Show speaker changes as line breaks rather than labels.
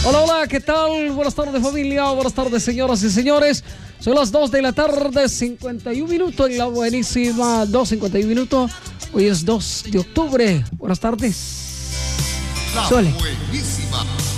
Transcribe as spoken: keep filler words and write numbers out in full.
Hola, hola, ¿qué tal? Buenas tardes, familia. Buenas tardes, señoras y señores. Son las dos de la tarde, cincuenta y un minutos en la buenísima. dos cincuenta y un minutos. Hoy es dos de octubre. Buenas tardes.
La
Suele.
buenísima.